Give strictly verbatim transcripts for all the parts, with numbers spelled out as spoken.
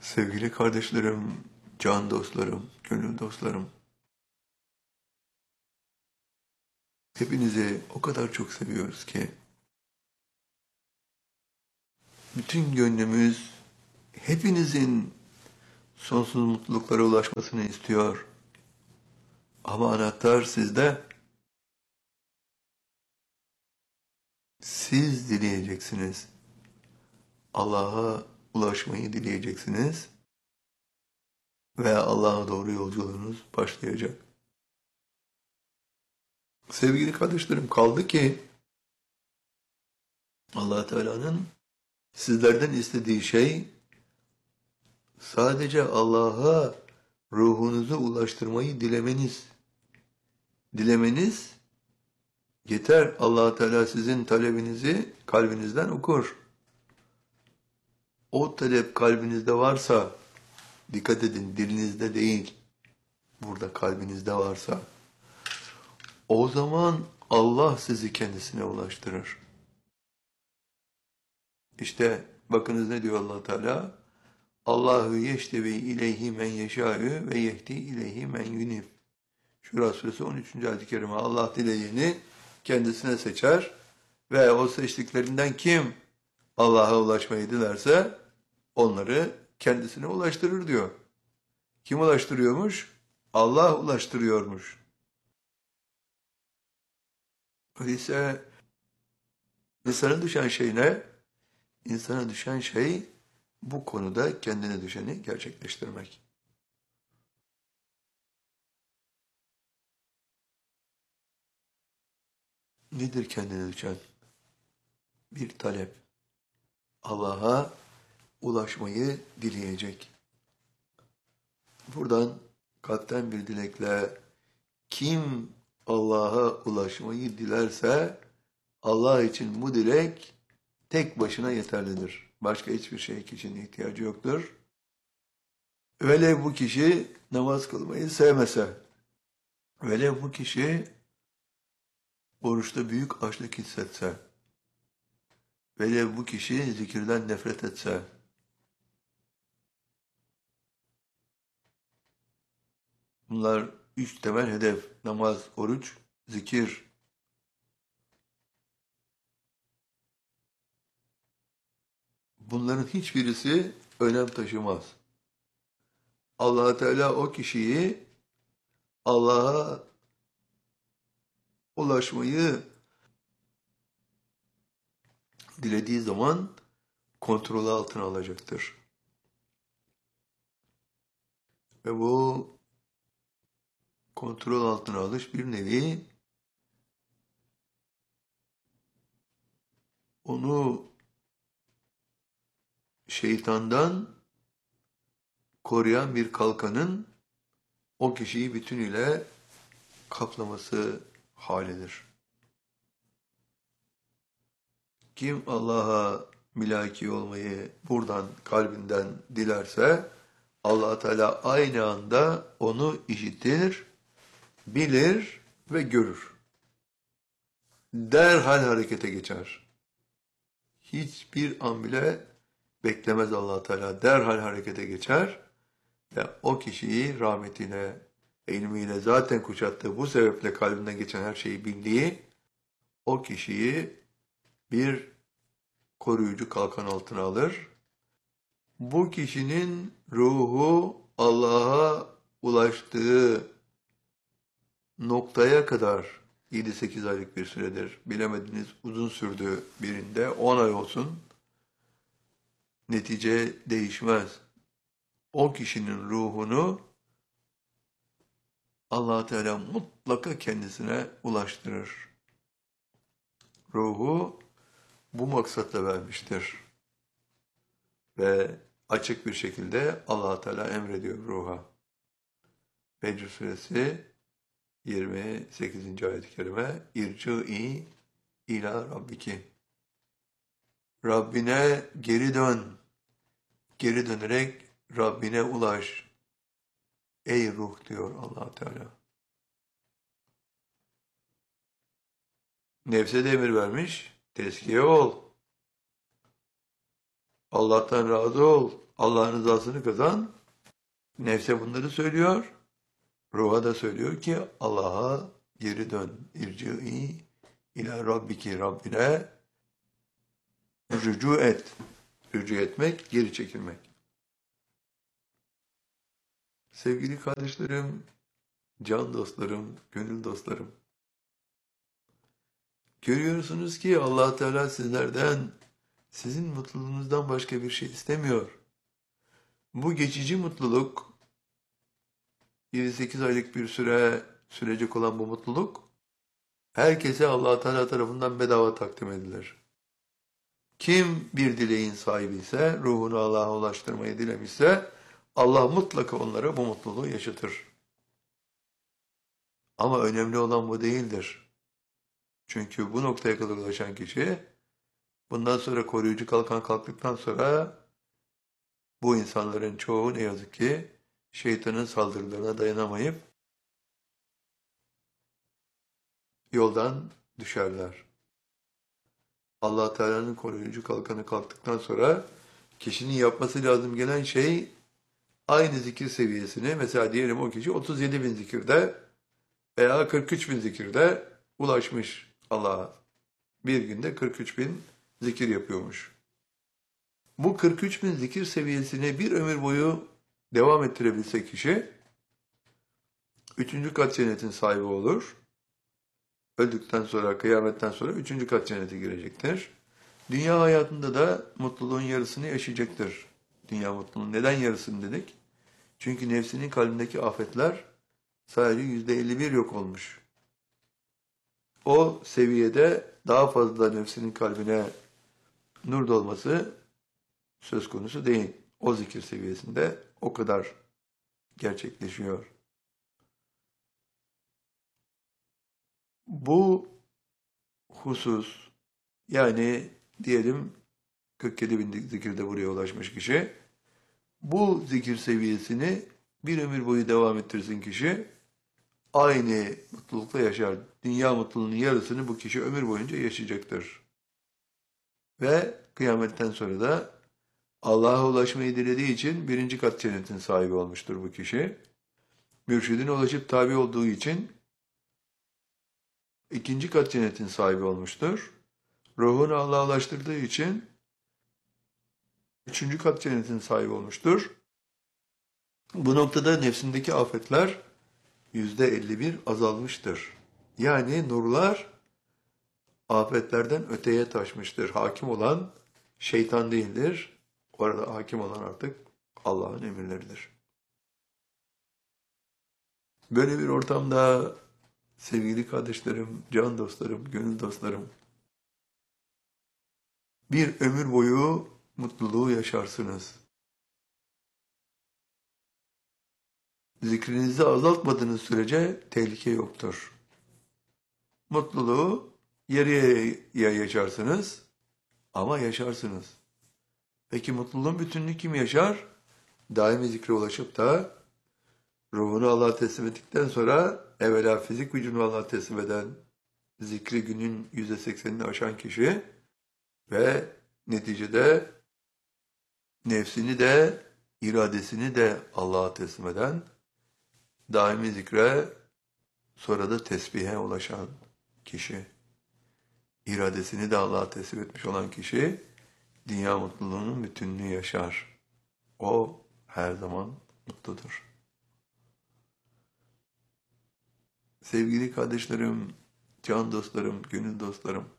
Sevgili kardeşlerim, can dostlarım, gönül dostlarım, hepinizi o kadar çok seviyoruz ki, bütün gönlümüz hepinizin sonsuz mutluluklara ulaşmasını istiyor. Ama anahtar sizde, siz dileyeceksiniz. Allah'a ulaşmayı dileyeceksiniz ve Allah'a doğru yolculuğunuz başlayacak. Sevgili kardeşlerim, kaldı ki Allah Teala'nın sizlerden istediği şey sadece Allah'a ruhunuzu ulaştırmayı dilemeniz. Dilemeniz yeter. Allah Teala sizin talebinizi kalbinizden okur. O talep kalbinizde varsa, dikkat edin, dilinizde değil, burada kalbinizde varsa, o zaman Allah sizi kendisine ulaştırır. İşte bakınız ne diyor Allah Teala? Allahu yeştevi ileyhi men yeşâ'ü ve yehdi ileyhi men yunib. Şura suresi on üçüncü ayet-i kerime. Allah dileyeni kendisine seçer ve o seçtiklerinden kim Allah'a ulaşmayı dilerse onları kendisine ulaştırır diyor. Kim ulaştırıyormuş? Allah ulaştırıyormuş. Öyleyse insana düşen şey ne? İnsana düşen şey bu konuda kendine düşeni gerçekleştirmek. Nedir kendine düşen? Bir talep. Allah'a ulaşmayı dileyecek. Buradan kalpten bir dilekle kim Allah'a ulaşmayı dilerse Allah için bu dilek tek başına yeterlidir. Başka hiçbir şey kişinin ihtiyacı yoktur. Velev bu kişi namaz kılmayı sevmese, velev bu kişi oruçta büyük açlık hissetse, velev bu kişi zikirden nefret etse, bunlar üç temel hedef: namaz, oruç, zikir. Bunların hiçbirisi önem taşımaz. Allah Teala o kişiyi Allah'a ulaşmayı dilediği zaman kontrolü altına alacaktır. Ve bu kontrol altına alış bir nevi onu şeytandan koruyan bir kalkanın o kişiyi bütünüyle kaplaması halidir. Kim Allah'a milaki olmayı buradan kalbinden dilerse Allah Teala aynı anda onu işitir, bilir ve görür. Derhal harekete geçer. Hiçbir an bile beklemez Allah Teala. Derhal harekete geçer ve o kişiyi rahmetiyle, ilmiyle zaten kuşattığı, bu sebeple kalbinden geçen her şeyi bildiği o kişiyi bir koruyucu kalkan altına alır. Bu kişinin ruhu Allah'a ulaştığı noktaya kadar yedi sekiz aylık bir süredir, bilemediniz uzun sürdü birinde, on ay olsun, netice değişmez. O kişinin ruhunu Allah Teala mutlaka kendisine ulaştırır. Ruhu bu maksatla vermiştir. Ve açık bir şekilde Allah Teala emrediyor ruha. Fecr suresi yirmi sekizinci ayet-i kerime. İrci'i ila rabbiki. Rabbine geri dön. Geri dönerek Rabbine ulaş. Ey ruh diyor Allah Teala. Nefse de emir vermiş. Tezkiye ol. Allah'tan razı ol. Allah'ın rızasını kazan. Nefse bunları söylüyor. Ruha da söylüyor ki Allah'a geri dön. İrci'i ila rabbiki, Rabbine rücu et. Rücu etmek, geri çekilmek. Sevgili kardeşlerim, can dostlarım, gönül dostlarım. Görüyorsunuz ki Allah Teala sizlerden, sizin mutluluğunuzdan başka bir şey istemiyor. Bu geçici mutluluk, yedi sekiz aylık bir süre sürecek olan bu mutluluk, herkese Allah Teala tarafından bedava takdim edilir. Kim bir dileğin sahibi ise, ruhunu Allah'a ulaştırmayı dilemişse, Allah mutlaka onlara bu mutluluğu yaşatır. Ama önemli olan bu değildir. Çünkü bu noktaya kadar ulaşan kişi, bundan sonra koruyucu kalkan kalktıktan sonra, bu insanların çoğu ne yazık ki, şeytanın saldırılarına dayanamayıp, yoldan düşerler. Allah Teala'nın koruyucu kalkanı kalktıktan sonra, kişinin yapması lazım gelen şey, aynı zikir seviyesini, mesela diyelim o kişi otuz yedi bin zikirde veya kırk üç bin zikirde ulaşmış Allah'a. Bir günde kırk üç bin zikir yapıyormuş. Bu kırk üç bin zikir seviyesini bir ömür boyu devam ettirebilse kişi, üçüncü kat cennetin sahibi olur. Öldükten sonra, kıyametten sonra üçüncü kat cennete girecektir. Dünya hayatında da mutluluğun yarısını yaşayacaktır. Dünya mutluluğun neden yarısını dedik? Çünkü nefsinin kalbindeki afetler sadece yüzde elli bir yok olmuş. O seviyede daha fazla nefsinin kalbine nur dolması söz konusu değil. O zikir seviyesinde o kadar gerçekleşiyor. Bu husus, yani diyelim kırk yedi bin zikirde buraya ulaşmış kişi, bu zikir seviyesini bir ömür boyu devam ettirsin kişi, aynı mutlulukla yaşar. Dünya mutluluğunun yarısını bu kişi ömür boyunca yaşayacaktır. Ve kıyametten sonra da Allah'a ulaşmayı dilediği için birinci kat cennetin sahibi olmuştur bu kişi. Mürşidine ulaşıp tabi olduğu için ikinci kat cennetin sahibi olmuştur. Ruhunu Allah'a ulaştırdığı için üçüncü kat cennetin sahibi olmuştur. Bu noktada nefsindeki afetler yüzde elli bir azalmıştır. Yani nurlar afetlerden öteye taşmıştır. Hakim olan şeytan değildir. Orada hakim olan artık Allah'ın emirleridir. Böyle bir ortamda sevgili kardeşlerim, can dostlarım, gönül dostlarım, bir ömür boyu mutluluğu yaşarsınız. Zikrinizi azaltmadığınız sürece tehlike yoktur. Mutluluğu yarıya yaşarsınız ama yaşarsınız. Peki mutluluğun bütününü kim yaşar? Daimi zikre ulaşıp da ruhunu Allah'a teslim ettikten sonra evvela fizik vücudunu Allah'a teslim eden, zikri günün yüzde seksenini aşan kişi ve neticede nefsini de iradesini de Allah'a teslim eden, daimi zikre sonra da tesbihe ulaşan kişi, iradesini de Allah'a teslim etmiş olan kişi, dünya mutluluğunun bütününü yaşar. O her zaman mutludur. Sevgili kardeşlerim, can dostlarım, gönül dostlarım,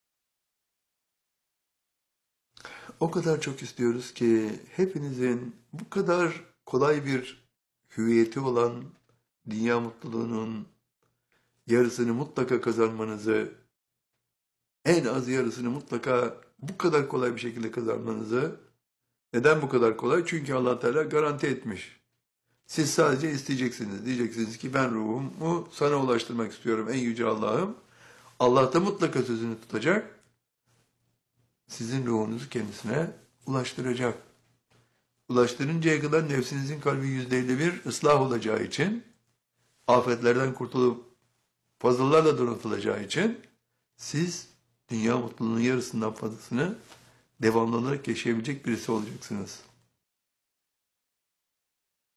o kadar çok istiyoruz ki hepinizin bu kadar kolay bir hüviyeti olan dünya mutluluğunun yarısını mutlaka kazanmanızı, en az yarısını mutlaka bu kadar kolay bir şekilde kazanmanızı. Neden bu kadar kolay? Çünkü Allah Teala garanti etmiş. Siz sadece isteyeceksiniz. Diyeceksiniz ki ben ruhumu sana ulaştırmak istiyorum ey yüce Allah'ım. Allah da mutlaka sözünü tutacak. Sizin ruhunuzu kendisine ulaştıracak. Ulaştırıncaya kadar nefsinizin kalbi yüzde elli bir ıslah olacağı için, afetlerden kurtulup fazlalarla donatılacağı için siz dünya mutluluğunun yarısından fazlasını devamlı olarak yaşayabilecek birisi olacaksınız.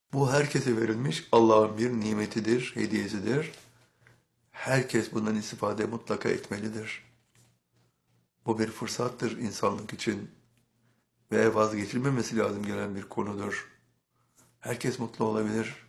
Bu herkese verilmiş Allah'ın bir nimetidir, hediyesidir. Herkes bundan istifade mutlaka etmelidir. Bu bir fırsattır insanlık için ve vazgeçilmemesi lazım gelen bir konudur. Herkes mutlu olabilir.